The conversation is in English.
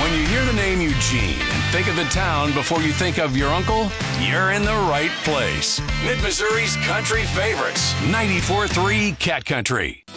When you hear the name Eugene and think of the town before you think of your uncle, you're in the right place. Mid-Missouri's country favorites, 94.3 Cat Country.